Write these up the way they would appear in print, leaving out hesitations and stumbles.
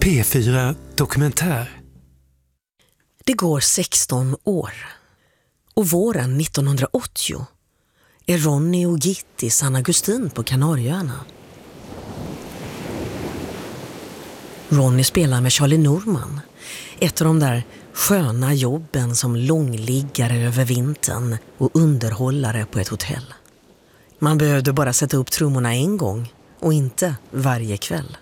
P4 Dokumentär. Det går 16 år. Och våren 1980 är Ronny och Git i San Agustin på Kanarieöarna. Ronny spelar med Charlie Norman, ett av de där sköna jobben som långliggare över vintern och underhållare på ett hotell. Man behövde bara sätta upp trummorna en gång och inte varje kväll.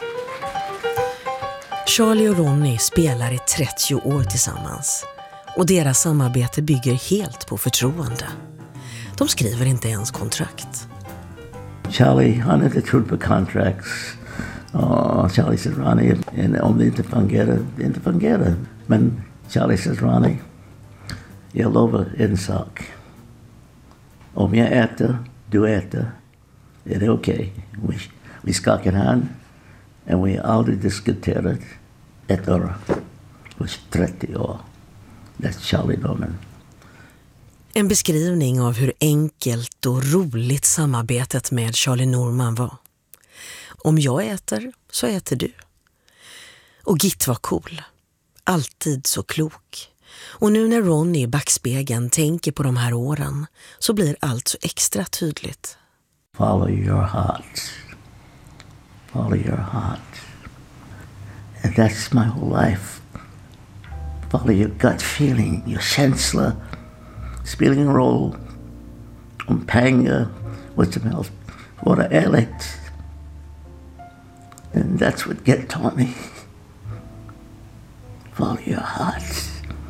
Charlie och Ronny spelar i 30 år tillsammans och deras samarbete bygger helt på förtroende. De skriver inte ens kontrakt. Charlie, han inte trodde på contracts. Charlie said, Ronny, om det inte fungerar. Men Charlie says, Ronny, jag lovar en sak. Om jag äter, du äter, är det okej. Vi skakar hand och vi har aldrig diskuterat ett år. Det var 30 år. That's Charlie Norman. En beskrivning av hur enkelt och roligt samarbetet med Charlie Norman var. Om jag äter, så äter du. Och Git var cool. Alltid så klok. Och nu när Ronny i backspegeln tänker på de här åren så blir allt så extra tydligt. Follow your heart. Follow your heart. And that's my whole life. Follow your gut feeling, your känsla. Spelar ingen roll om pengar, vad som helst. Vara ärligt. And that's what Git taught me. Follow your heart.